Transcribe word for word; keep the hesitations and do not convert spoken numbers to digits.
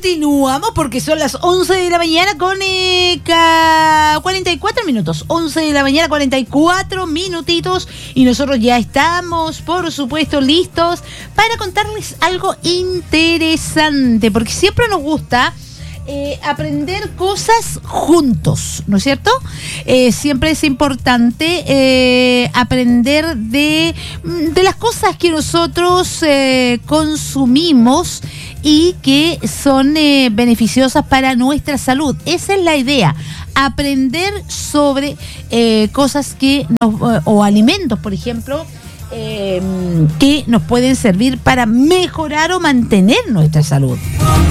Continuamos porque son las once de la mañana con eh, ca- cuarenta y cuatro minutos. once de la mañana, cuarenta y cuatro minutitos. Y nosotros ya estamos, por supuesto, listos para contarles algo interesante. Porque siempre nos gusta eh, aprender cosas juntos, ¿no es cierto? Eh, siempre es importante eh, aprender de, de las cosas que nosotros eh, consumimos y que son eh, beneficiosas para nuestra salud. Esa es la idea, aprender sobre eh, cosas que nos, o alimentos, por ejemplo, eh, que nos pueden servir para mejorar o mantener nuestra salud.